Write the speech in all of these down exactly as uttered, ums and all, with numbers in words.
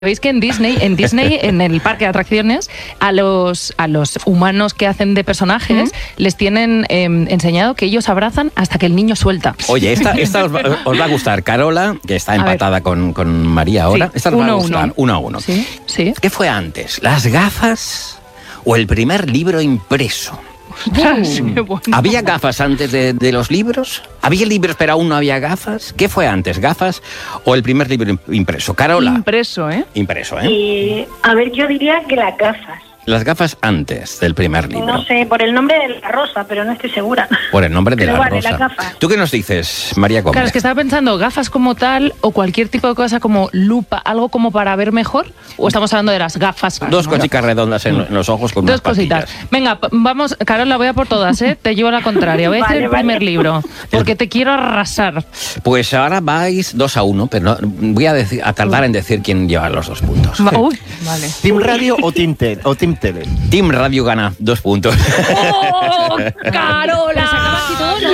Veis que en Disney, en Disney, en el parque de atracciones, a los, a los humanos que hacen de personajes, ¿Mm? les tienen eh, enseñado que ellos abrazan hasta que el niño suelta. Oye, esta, esta os, va, os va a gustar. Carola, que está empatada con, con María ahora, sí, esta os va a gustar. Uno, uno a uno. Sí, sí. ¿Qué fue antes, las gafas o el primer libro impreso? Uh. Qué bueno. ¿Había gafas antes de, de los libros? ¿Había libros pero aún no había gafas? ¿Qué fue antes, gafas o el primer libro impreso? Carola. Impreso, ¿eh? Impreso, ¿eh? Eh, a ver, yo diría que las gafas. Las gafas antes del primer libro. No sé, por el nombre de la rosa, pero no estoy segura. Por el nombre de pero la vale, rosa. Las gafas. ¿Tú qué nos dices, María Gómez? Claro, es que estaba pensando gafas como tal o cualquier tipo de cosa como lupa, algo como para ver mejor, o estamos hablando de las gafas. Dos ¿no? cositas redondas en, en los ojos con Dos unas cositas. patillas. Venga, vamos, Carola, voy a por todas, ¿eh? Te llevo a la contraria. Voy a Vale, hacer el vale. primer libro, porque te quiero arrasar. Pues ahora vais dos a uno, pero no, voy a, decir, a tardar en decir quién lleva los dos puntos. Uy, vale. ¿Team Radio o Team, Tel o Team Tele? Team Radio gana dos puntos. ¡Oh, Carola!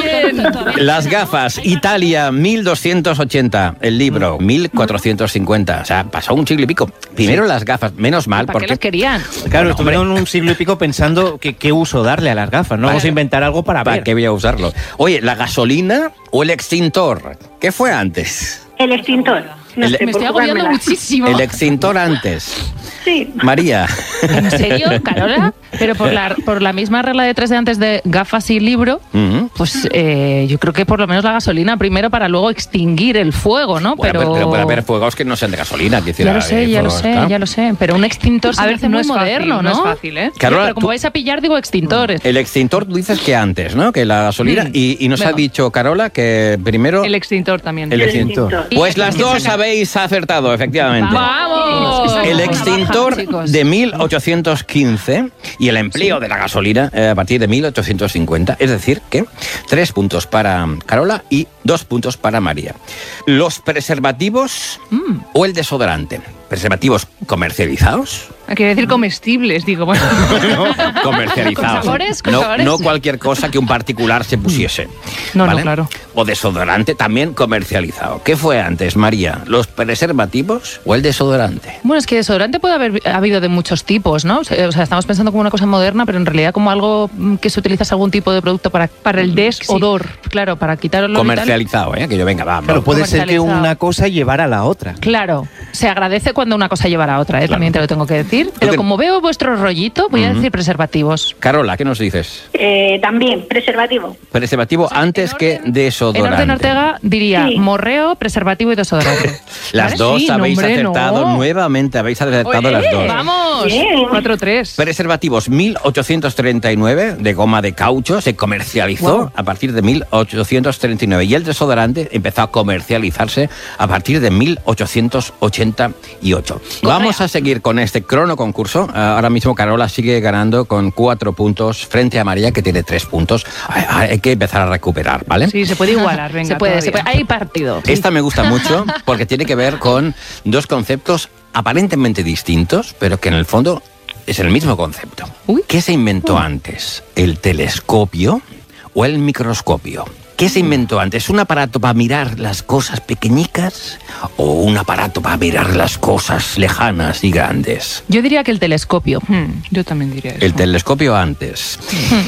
Las gafas, Italia, mil doscientos ochenta. El libro, mil cuatrocientos cincuenta. O sea, pasó un siglo y pico. Primero las gafas, menos mal, ¿Para porque... qué las querían? Claro, Bueno, estuvieron un siglo y pico pensando que qué uso darle a las gafas, ¿no? Vamos a inventar algo para ¿Para ver. qué voy a usarlo? Oye, ¿la gasolina o el extintor? ¿Qué fue antes? El extintor. No El- sé, Me por estoy agobiando jugármela. muchísimo. El extintor antes. Sí. María. ¿En serio, Carola? Pero por la, por la misma regla de tres de antes de gafas y libro, Ujú. pues eh, yo creo que por lo menos la gasolina primero para luego extinguir el fuego, ¿no? Bueno, pero... pero puede haber fuegos que no sean de gasolina. Que Ya lo sé, ya lo sé, ya lo sé. Pero un extintor se A me ver, hace no muy es fácil, moderno, ¿no? no es fácil, ¿eh? Carola, pero como tú- vais a pillar, digo extintores. El extintor, tú dices que antes, ¿no? Que la gasolina. Mm. Y, y nos Venga. ha dicho Carola que primero... El extintor también. El El extintor. extintor. Pues las dos habéis acertado, efectivamente. ¡Vamos! El Esa extintor baja, chicos. de mil ochocientos quince y el empleo de la gasolina eh, a partir de mil ochocientos cincuenta. Es decir, que tres puntos para Carola y dos puntos para María. Los preservativos Mm. o el desodorante. Preservativos comercializados. Quiere decir comestibles, digo, bueno. Comercializados. ¿Con sabores? ¿Con no, sabores? no cualquier cosa que un particular se pusiese. No, no, ¿vale? claro. O desodorante también comercializado. ¿Qué fue antes, María? ¿Los preservativos o el desodorante? Bueno, es que desodorante puede haber habido de muchos tipos, ¿no? O sea, estamos pensando como una cosa moderna, pero en realidad como algo mm, que se utiliza algún tipo de producto para... Para el desodor. Sí, claro, para quitar olor y tal. Comercializado, ¿eh? Que yo venga, va. Claro, va. puede ser que Comercializado. una cosa llevara a la otra. Claro, se agradece cuando una cosa lleva a la otra, ¿eh? Claro. También te lo tengo que decir. Pero qué- como veo vuestro rollito, voy a Ujú. decir preservativos. Carola, ¿qué nos dices? Eh, también, preservativo. Preservativo antes en que orden- En desodorante. orden Ortega diría Sí. morreo, preservativo y desodorante. Las ¿Vale? dos Sí, habéis no, hombre, acertado no. nuevamente, habéis acertado ¡Eh! las dos. ¡Vamos! Bien. cuatro tres. Preservativos mil ochocientos treinta y nueve de goma de caucho se comercializó Wow. a partir de mil ochocientos treinta y nueve y el desodorante empezó a comercializarse a partir de mil ochocientos ochenta y ocho. Vamos a seguir con este crono concurso. Ah, Ahora mismo Carola sigue ganando con cuatro puntos frente a María que tiene tres puntos. Hay, hay que empezar a recuperar, ¿vale? Sí, se puede igualar, venga. se puede, se todavía. puede. Hay partido. Esta me gusta mucho porque tiene que ver con dos conceptos aparentemente distintos, pero que en el fondo es el mismo concepto. Uy. ¿Qué se inventó antes? ¿El telescopio o el microscopio? ¿Qué se inventó antes? ¿Un aparato para mirar las cosas pequeñicas o un aparato para mirar las cosas lejanas y grandes? Yo diría que el telescopio. Hmm, yo también diría eso. El telescopio antes.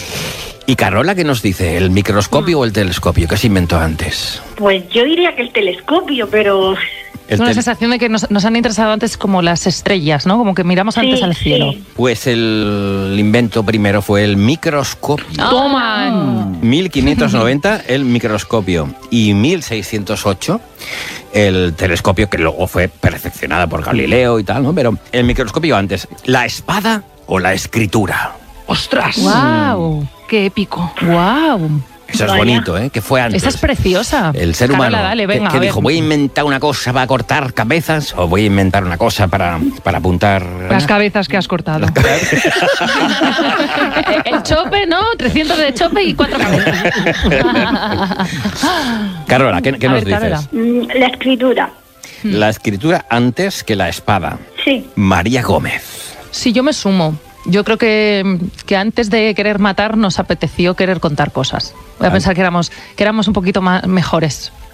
¿Y Carola qué nos dice? ¿El microscopio o el telescopio? ¿Qué se inventó antes? Pues yo diría que el telescopio, pero El Tengo la tel- sensación de que nos, nos han interesado antes como las estrellas, ¿no? Como que miramos antes sí, al cielo. sí. Pues el invento primero fue el microscopio. ¡Toma! mil quinientos noventa el microscopio y mil seiscientos ocho el telescopio, que luego fue perfeccionada por Galileo y tal, ¿no? Pero el microscopio antes, ¿la espada o la escritura? ¡Ostras! ¡Guau! ¡Qué épico! ¡Guau! Eso es Vaya. bonito, ¿eh? Que fue antes. Esa es preciosa. El ser Carola, humano dale, que- venga, que, a ver. dijo, voy a inventar una cosa para cortar cabezas o voy a inventar una cosa para, para apuntar... Las cabezas que has cortado. El chope, ¿no? trescientos de chope y cuatro cabezas. Carola, ¿qué, qué A nos ver, dices? Carola. Mm, la escritura. La escritura antes que la espada. Sí. María Gómez. Sí, yo me sumo. Yo creo que, que antes de querer matar nos apeteció querer contar cosas. Voy a Vale. pensar que éramos, que éramos un poquito más mejores.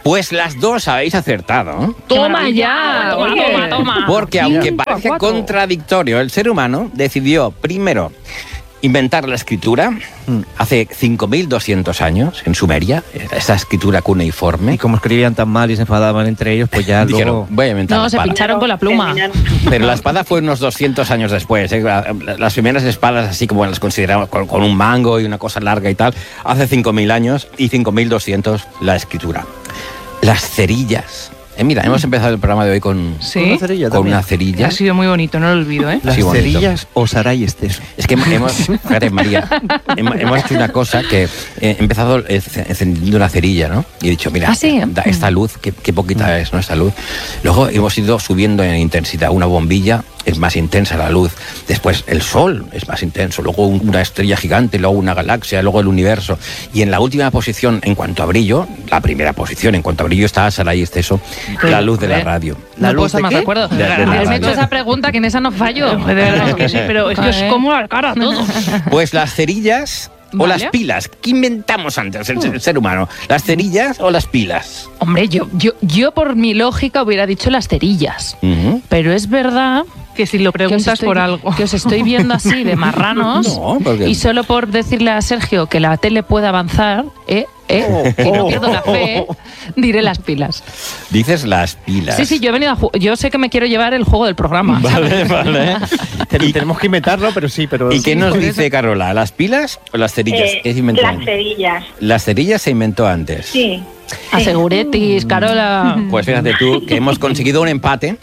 Pues las dos habéis acertado. Toma ya. Toma, oye. toma, toma. Porque aunque Cinco a parece cuatro. contradictorio, el ser humano decidió primero inventar la escritura hace cinco mil doscientos años en Sumeria, esa escritura cuneiforme. Y como escribían tan mal y se enfadaban entre ellos, pues ya Dijeron, luego... voy a inventar No, la se espada. pincharon con la pluma. Terminaron. Pero la espada fue unos doscientos años después. ¿eh? Las primeras espadas, así como las consideramos, con, con un mango y una cosa larga y tal, hace cinco mil años y cinco mil doscientos la escritura. Las cerillas. Eh, mira, hemos empezado el programa de hoy con, Sí. Con una cerilla con también. una cerilla. Ha sido muy bonito, no lo olvido, ¿eh? Las Sí, bonito. cerillas o Saray Esteso. Es que hemos, fíjate, María, hemos, hemos hecho una cosa que he empezado enc- encendiendo una cerilla, ¿no? Y he dicho, mira, ¿Ah, sí? da- esta luz, qué, qué poquita es, ¿no? Esta luz. Luego hemos ido subiendo en intensidad. Una bombilla es más intensa la luz. Después el sol es más intenso. Luego un- una estrella gigante, luego una galaxia, luego el universo. Y en la última posición, en cuanto a brillo, la primera posición, en cuanto a brillo, está Saray Esteso, la luz de la radio. ¿La No puedo luz estar de más qué? de acuerdo. De- de la Me has radio. hecho esa pregunta que en esa no fallo. De verdad es que sí, pero es que es Joder. como la cara todo. Pues las cerillas o Vale. las pilas. ¿Qué inventamos antes, el, el ser humano? ¿Las cerillas o las pilas? Hombre, yo, yo, yo por mi lógica hubiera dicho las cerillas. Ujú. Pero es verdad Que si lo que os, preguntas estoy, por algo. que os estoy viendo así de marranos. No, porque- Y solo por decirle a Sergio que la tele puede avanzar, eh, eh, que no pierdo la fe, diré las pilas. Dices las pilas. Sí, sí, yo he venido a ju- yo sé que me quiero llevar el juego del programa. Vale, vale. Ten- Tenemos que inventarlo, pero sí, pero... ¿Y qué sí, nos por dice eso. Carola? ¿Las pilas o las cerillas? Eh, ¿Qué se inventó las antes? cerillas. Las cerillas se inventó antes. Sí. Aseguretis, Carola. Pues fíjate tú que hemos conseguido un empate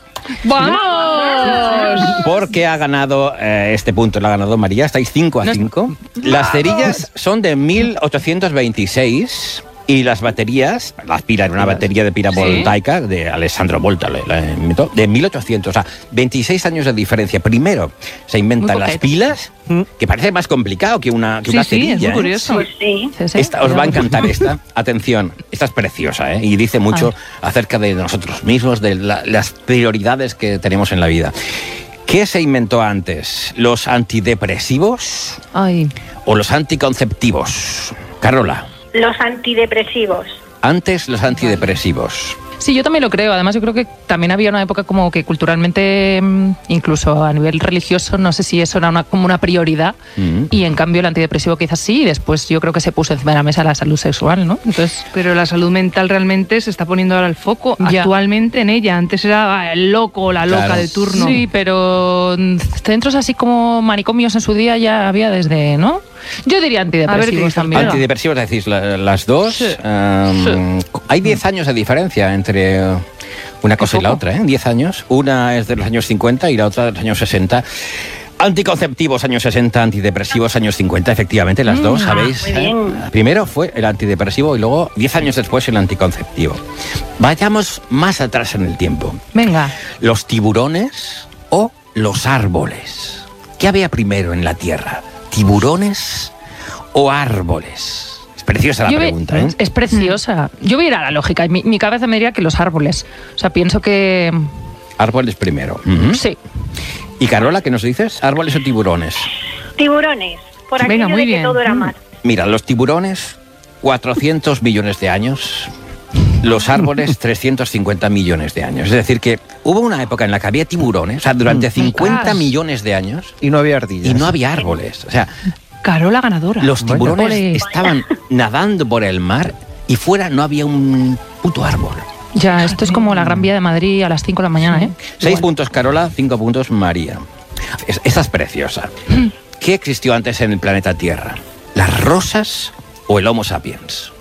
¡Vamos! porque ha ganado eh, este punto, lo ha ganado María. Estáis cinco a No es- cinco. Las cerillas son de mil ochocientos veintiséis. Y las baterías, las pilas, una batería de pila Sí. voltaica de Alessandro Volta, la- la inventó, de mil ochocientos, o sea, veintiséis años de diferencia. Primero se inventan Muy las poquito. pilas, que parece más complicado que una, que Sí, una sí, cerilla. es muy ¿eh? curioso. Pues sí. Sí, sí. Esta, os va a encantar esta. Atención, esta es preciosa, ¿eh? Y dice mucho acerca de nosotros mismos, de la- las prioridades que tenemos en la vida. ¿Qué se inventó antes? ¿Los antidepresivos Ay, o los anticonceptivos? Carola, Los antidepresivos. antes los antidepresivos. sí, yo también lo creo. Además, yo creo que también había una época como que culturalmente, mm, incluso a nivel religioso, no sé si eso era una, como una prioridad. Mm. Y en cambio el antidepresivo quizás sí. Y después yo creo que se puso encima de la mesa la salud sexual, ¿no? Entonces, Pero la salud mental realmente se está poniendo ahora el foco Ya. actualmente en ella. Antes era ah, el loco o la loca Claro. de turno. sí, pero mm, centros así como manicomios en su día ya había desde, ¿no? Yo diría A ver qué antidepresivos dice también. Antidepresivos, decís, la- las dos. Sí. Um, Hay diez años de diferencia entre uh, una cosa y la poco. otra, ¿eh? diez años. Una es de los años cincuenta y la otra de los años sesenta. Anticonceptivos, años sesenta, antidepresivos, años cincuenta, efectivamente, las dos, ¿sabéis? muy bien. ¿Eh? Primero fue el antidepresivo y luego, diez años después, el anticonceptivo. Vayamos más atrás en el tiempo. Venga. ¿Los tiburones o los árboles? ¿Qué había primero en la Tierra? ¿Tiburones o árboles? Es preciosa la Yo ve- pregunta, ¿eh? Es preciosa. Yo voy a ir a la lógica. y Mi, mi cabeza me diría que los árboles. O sea, pienso que... Árboles primero. Ujú. Sí. ¿Y Carola, qué nos dices? ¿Árboles o tiburones? Tiburones. Por Venga, aquello muy de que bien. todo era mar. Mira, los tiburones, cuatrocientos millones de años. Los árboles, trescientos cincuenta millones de años. Es decir, que hubo una época en la que había tiburones, o sea, durante cincuenta ostras. millones de años, Y no había ardillas. y no había árboles. O sea, Carola ganadora. los Bueno. tiburones Ole. estaban nadando por el mar y fuera no había un puto árbol. Ya, esto es como la Gran Vía de Madrid a las cinco de la mañana, ¿eh? Seis Igual. puntos Carola, cinco puntos María. Es- esta es preciosa. ¿Qué existió antes en el planeta Tierra? ¿Las rosas o el Homo sapiens?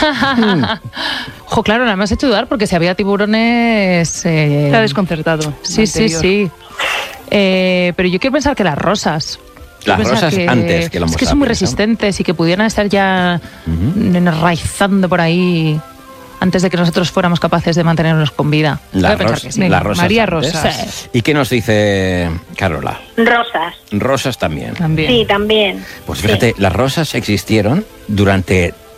Jo, claro, nada me has hecho dudar porque si había tiburones... eh, Está desconcertado. Sí, sí, Anterior. sí. Eh, pero yo quiero pensar que las rosas. Quiero Las pensar rosas antes que el Homo Es que son muy sapiens, ¿no? resistentes y que pudieran estar ya Ujú. enraizando por ahí antes de que nosotros fuéramos capaces de mantenernos con vida. Las, Voy a pensar ros- que sí. Venga, las rosas María antes. Rosas. ¿Y qué nos dice Carola? Rosas. Rosas también. También. Sí, también. Pues Sí. fíjate, las rosas existieron durante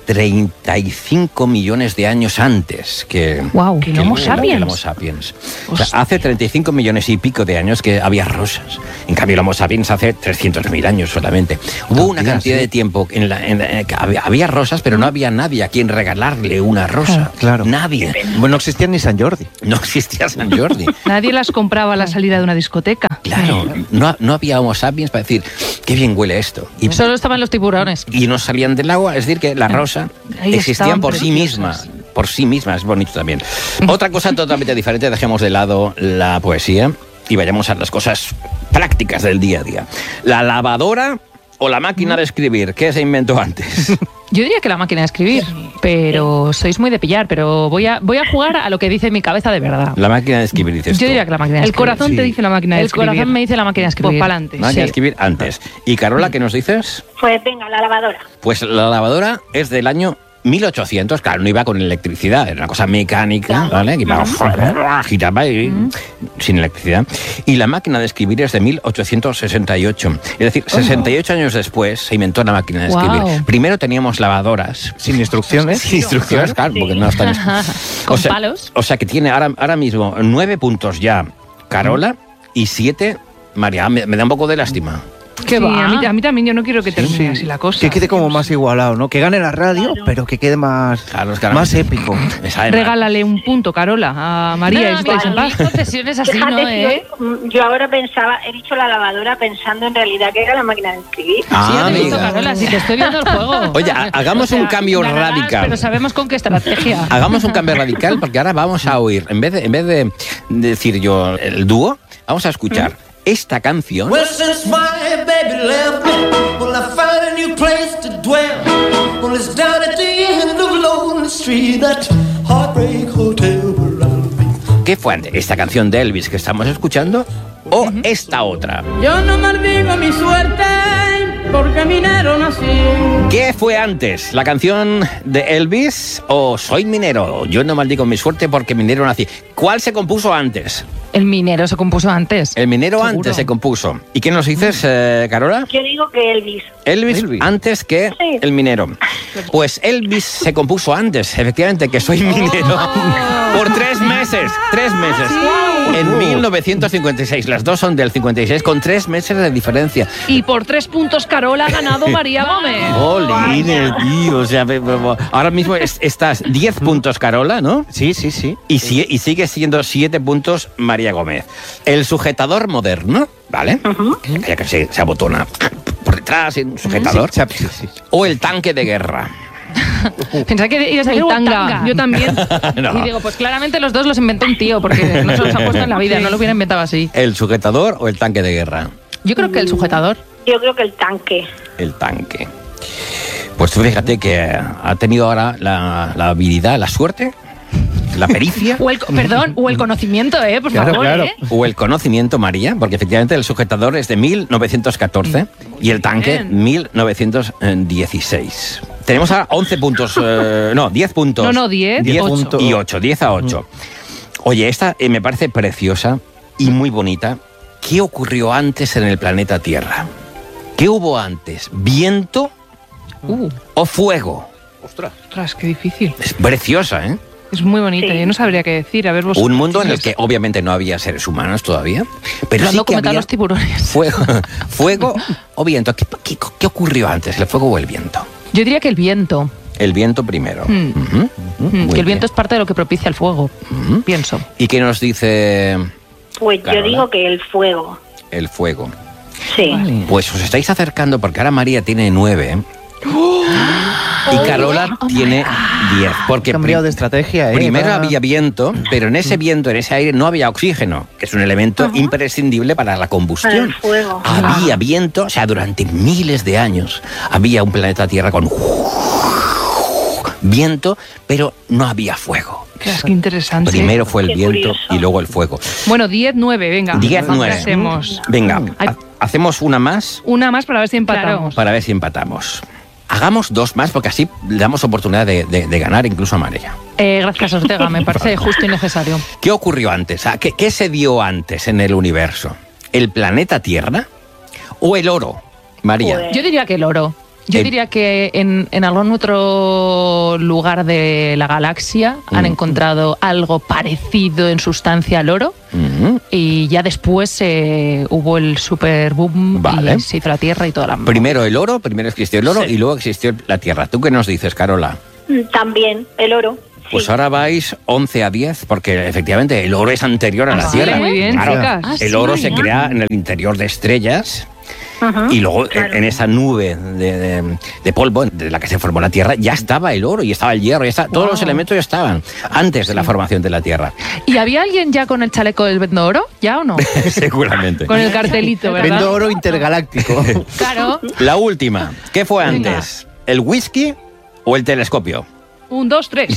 treinta y cinco millones de años antes que, Wow, que el Homo el- sapiens. el Homo sapiens. O sea, hace treinta y cinco millones y pico de años que había rosas. En cambio, el Homo sapiens hace trescientos mil años solamente. Hubo una Cantidad, cantidad sí. de tiempo en la, en la- que había, había rosas, pero no había nadie a quien regalarle una rosa. Claro. Nadie. Bueno, no existía ni San Jordi. No existía San Jordi. Nadie las compraba a la salida de una discoteca. Claro, no, no había Homo sapiens para decir, qué bien huele esto. Y, Solo estaban los tiburones. y no salían del agua, es decir, que la rosa Ahí existía estaban por sí misma. preciosas. Por sí misma, es bonito también. Otra cosa totalmente diferente, dejemos de lado la poesía y vayamos a las cosas prácticas del día a día. La lavadora o la máquina de escribir, ¿qué se inventó antes? Yo diría que la máquina de escribir, pero sois muy de pillar, pero voy a, voy a jugar a lo que dice mi cabeza de verdad. La máquina de escribir, dices Yo tú. diría que la máquina de El escribir. corazón te sí. dice la máquina de El escribir. corazón me dice la máquina de escribir. Pues para adelante. Máquina de Sí. escribir antes. ¿Y Carola, qué nos dices? Pues venga, la lavadora. Pues la lavadora es del año mil ochocientos, claro, no iba con electricidad, era una cosa mecánica, ¿vale? Que iba, agitaba y, sin electricidad. Y la máquina de escribir es de mil ochocientos sesenta y ocho. Es decir, sesenta y ocho años después se inventó la máquina de escribir. Guau. Primero teníamos lavadoras. Sin instrucciones. Sin instrucciones, claro, porque no están... Con o sea, palos. O sea que tiene ahora, ahora mismo nueve puntos ya Carola y siete María. Me, me da un poco de lástima. ¿Qué Sí, va? a mí, a mí también yo no quiero que termine así la cosa. Que quede como más igualado, ¿no? Que gane la radio, pero que quede más, Claro, es que ahora- más épico. Me sabe mal. Regálale un punto, Carola, a María. y No, estáis en mira, paz. concesiones así, Fíjate ¿no? si ¿Eh? yo, mm, yo ahora pensaba, he dicho la lavadora pensando en realidad que era la máquina de escribir. Sí, yo te he visto, amiga. Carola, si te estoy viendo el juego. Oye, ha- hagamos un cambio ganarás, radical. Pero sabemos con qué estrategia. Hagamos un cambio radical porque ahora vamos a oír, en vez de, en vez de decir yo el dúo, vamos a escuchar esta canción. Well, since my baby left me, well, I found a new place to dwell. Well, it's down at the end of Lonely Street, that Heartbreak Hotel where I'll be. ¿Qué fue antes? ¿Esta canción de Elvis que estamos escuchando o esta otra? Yo no maldigo mi suerte porque minero nací. ¿Qué fue antes? ¿La canción de Elvis o Soy minero? Yo no maldigo mi suerte porque minero nací. ¿Cuál se compuso antes? El minero se compuso antes. El minero Seguro. antes se compuso. ¿Y qué nos dices, eh, Carola? Yo digo que Elvis. Elvis, Elvis. antes que Sí. el minero. Pues Elvis se compuso antes, efectivamente, que Soy minero. Por tres meses. Tres meses. En mil novecientos cincuenta y seis. Las dos son del cincuenta y seis, con tres meses de diferencia. Y por tres puntos, Carola ha ganado María Gómez. Jolines, tío. O sea, pe- pe- ahora mismo es- estás diez puntos, Carola, ¿no? Sí, sí, sí. Y, si- y sigue siendo siete puntos María Gómez. El sujetador moderno, ¿vale? Que, que se, se abotona por detrás, en un sujetador. Sí, sí, sí. O el tanque de guerra. Pensaba que ibas a decir El un tanga. Yo también. No. Y digo, pues claramente los dos los inventó un tío, porque no se los ha puesto en la vida, no lo hubiera inventado así. ¿El sujetador o el tanque de guerra? Yo creo que el sujetador. Yo creo que el tanque. El tanque. Pues tú fíjate que ha tenido ahora la, la habilidad, la suerte, la pericia. O el, co- perdón, o el conocimiento, ¿eh? Por Claro, favor, claro. ¿eh? O el conocimiento, María, porque efectivamente el sujetador es de mil novecientos catorce y el tanque Bien. mil novecientos dieciséis. Tenemos ahora once puntos, eh, no, diez puntos. No, no, diez, diez ocho. puntos. Y ocho, diez a ocho. Oye, esta eh, me parece preciosa y muy bonita. ¿Qué ocurrió antes en el planeta Tierra? ¿Qué hubo antes? ¿Viento Uh, o fuego? Ostras, qué difícil. Es preciosa, ¿eh? Es muy bonita. Sí. Yo no sabría qué decir. A ver, vosotros. Un mundo en el que obviamente no había seres humanos todavía, pero lo han sí que documentado había los tiburones. fuego, fuego o viento. ¿Qué, qué, qué ocurrió antes, el fuego o el viento? Yo diría que el viento. El viento primero. Mm. Ujú, ujú, Mm, muy que el bien. viento es parte de lo que propicia el fuego. Ujú. Pienso. ¿Y qué nos dice Pues Carola? yo digo que el fuego. el fuego? Sí. Pues os estáis acercando porque ahora María tiene nueve ¿eh? y Carola tiene diez. Porque He cambiado pri- de estrategia, ¿eh? primero Va- había viento, pero en ese viento, en ese aire, no había oxígeno, que es un elemento imprescindible para la combustión. Para el fuego. Había viento, o sea, durante miles de años había un planeta Tierra con viento, pero no había fuego. Ostras, qué interesante. Primero fue el Qué viento curioso. y luego el fuego. Bueno, diez nueve, venga. diez nueve. Hacemos Venga, Ay. ha- hacemos una más una más para ver si empatamos. para ver si empatamos. Hagamos dos más porque así le damos oportunidad de, de- de ganar incluso a María. Eh, gracias, Ortega. Me parece justo y necesario. ¿Qué ocurrió antes? Ah, ¿Qué, qué se dio antes en el universo? ¿El planeta Tierra o el oro? María. Pues- Yo diría que el oro. Yo El- diría que en, en algún otro lugar de la galaxia han Mm. encontrado algo parecido en sustancia al oro Ujú. y ya después eh, hubo el super boom Vale. y se hizo la Tierra y toda la... Primero el oro, primero existió el oro Sí. y luego existió la Tierra. ¿Tú qué nos dices, Carola? Mm, También, el oro. Pues sí. ahora vais once a diez, porque efectivamente el oro es anterior a la Ah, sí, Tierra. muy bien, Claro, chicas. Ah, el sí, oro se ya. crea en el interior de estrellas Ajá, y luego claro. en esa nube de, de- de polvo de la que se formó la Tierra ya estaba el oro y estaba el hierro, ya está, todos Wow. los elementos ya estaban antes de la formación de la Tierra. ¿Y había alguien ya con el chaleco del Vendo Oro? ¿Ya o no? Seguramente. Con el cartelito, ¿verdad? Vendo oro intergaláctico. Claro. La última, ¿qué fue Venga. antes? ¿El whisky o el telescopio? Un, dos, tres.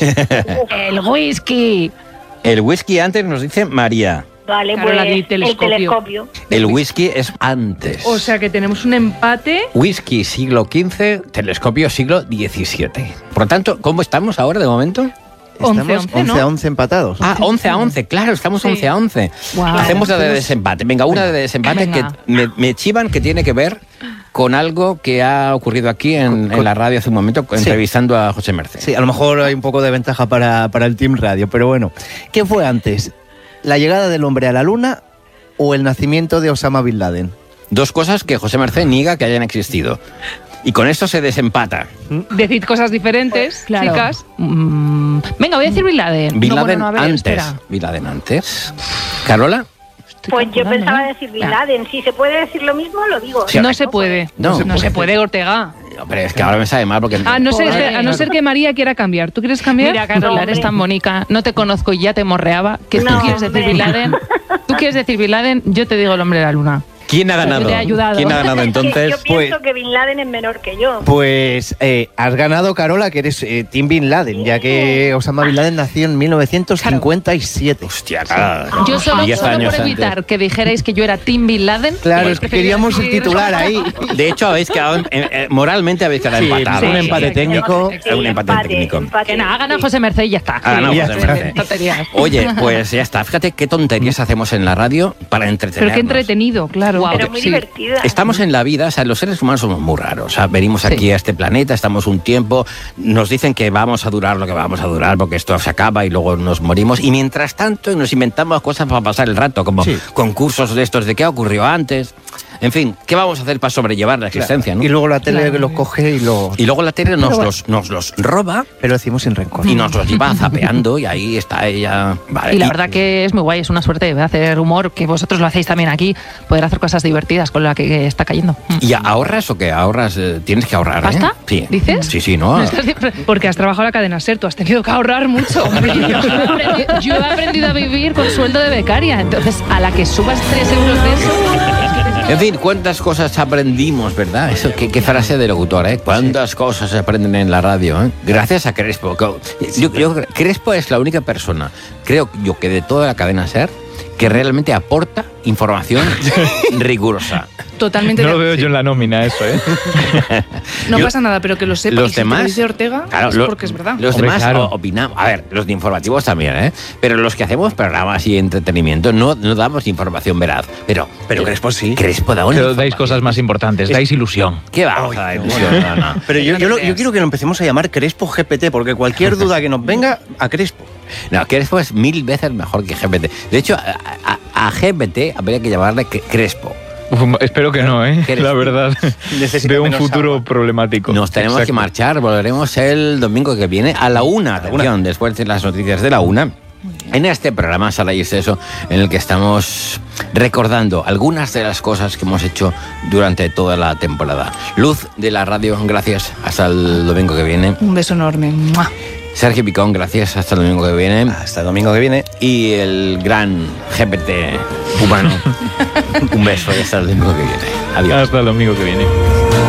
El whisky. El whisky antes nos dice María. Vale, Carola, pues di el telescopio. telescopio. El whisky es antes. O sea que tenemos un empate. Whisky siglo quince, telescopio siglo diecisiete. Por lo tanto, ¿cómo estamos ahora de momento? once, Estamos once, ¿no? once a once empatados. Ah, once a once, claro, estamos Sí. once a once. Guau. Hacemos la de desempate. Venga, una de desempate Venga. que me, me chivan que tiene que ver con algo que ha ocurrido aquí en, en la radio hace un momento, entrevistando a José Merced. Sí, a lo mejor hay un poco de ventaja para, para el Team Radio, pero bueno. ¿Qué fue antes? ¿La llegada del hombre a la luna o el nacimiento de Osama Bin Laden? Dos cosas que José Merced niega que hayan existido. Y con esto se desempata. Decid cosas diferentes, Claro. chicas. Mm, venga, voy a decir Bin Laden. Bin No, bueno, Laden no, a ver, antes. espera. Bin Laden antes. ¿Carola? Estoy Pues yo calculando, pensaba ¿eh? decir Bin Venga. Laden. Si se puede decir lo mismo, lo digo. Sí, No hombre, se puede. No. no se puede, Ortega. No, pero es que ahora me sabe mal porque... A no, ser, Pobre. a no ser que María quiera cambiar. ¿Tú quieres cambiar? Mira, Carola, No, eres hombre. tan bonita, no te conozco y ya te morreaba, que tú No, quieres decir hombre. Bin Laden. Tú quieres decir Bin Laden, yo te digo el hombre de la luna. ¿Quién ha ganado? Yo te he ayudado. ¿Quién ha ganado Es que entonces? yo pienso pues- que Bin Laden es menor que yo. Pues eh, has ganado, Carola, que eres eh, Team Bin Laden, ya que Osama Bin Laden nació en mil novecientos cincuenta y siete. Hostia, claro. Yo solo, diez solo años por antes. evitar que dijerais que yo era Team Bin Laden. Claro, pues es que prefería queríamos el decir- titular ahí. De hecho, habéis quedado, en- eh, eh, moralmente habéis quedado Sí, empatados. sí, un empate sí, técnico. Es un empate técnico. Que nada, ha ganado José Merced y ya está. Ha ganado ya José está. Merced. Tonterías. Oye, pues ya está. Fíjate qué tonterías hacemos en la radio para entretenernos. Pero qué entretenido, claro. Guau. Pero muy Sí. divertida. Estamos en la vida, o sea, los seres humanos somos muy raros. O sea, venimos aquí Sí. a este planeta, estamos un tiempo, nos dicen que vamos a durar lo que vamos a durar porque esto se acaba y luego nos morimos. Y mientras tanto nos inventamos cosas para pasar el rato, como Sí. concursos de estos de qué ocurrió antes. En fin, ¿qué vamos a hacer para sobrellevar la existencia? ¿no? Y luego la tele Claro. los coge y los... Y luego la tele nos, bueno. los, nos los roba Pero decimos sin rencor. y nos los lleva zapeando y ahí está ella. Vale, Y la verdad que es muy guay, es una suerte de hacer humor, que vosotros lo hacéis también aquí, poder hacer cosas divertidas con la que está cayendo. Mm. ¿Y ahorras o qué? ¿Ahorras? eh, Tienes que ahorrar, ¿eh? ¿Pasta? Sí. ¿Dices? Sí, sí, ¿no? No estás siempre- Porque has trabajado en la cadena SER, tú has tenido que ahorrar mucho. Hombre, yo, he aprendido, yo he aprendido a vivir con sueldo de becaria, entonces a la que subas tres euros de eso... En fin, cuántas cosas aprendimos, ¿verdad? Eso, qué, qué frase de locutor, ¿eh? Cuántas cosas se aprenden en la radio, ¿eh? Gracias a Crespo. Yo, yo- Crespo es la única persona, creo yo, que de toda la cadena SER, que realmente aporta información rigurosa. Totalmente. No de- lo veo yo en la nómina eso, ¿eh? No Yo- pasa nada, pero que lo sepa. Los y si te lo demás- dice Ortega, Claro, es lo- porque es verdad. Los Hombre, demás claro. o- opinamos. A ver, los de informativos también, ¿eh? Pero los que hacemos programas y entretenimiento no, no damos información veraz. Pero, pero Crespo sí. Crespo da una Pero dais información. cosas más importantes, dais ilusión. ¿Qué vamos a dar ilusión? No, no. Pero yo, yo, lo- yo quiero que lo empecemos a llamar Crespo G P T, porque cualquier duda que nos venga, a Crespo. No, Crespo es mil veces mejor que G P T. De hecho, a, a- a G P T habría que llamarle Cre- Crespo. Uf, espero que no, ¿eh? ¿Qué eres? La verdad. Necesita Veo un menos futuro agua. problemático. Nos tenemos que Exacto. marchar. Volveremos el domingo que viene a la una. Atención, después de las noticias de la una. En este programa Sala y Exceso, en el que estamos recordando algunas de las cosas que hemos hecho durante toda la temporada. Luz de la radio, gracias. Hasta el domingo que viene. Un beso enorme. ¡Mua! Sergio Picón, gracias. Hasta el domingo que viene. Hasta el domingo que viene. Y el gran G P T humano. Un beso y hasta el domingo que viene. Adiós. Hasta el domingo que viene.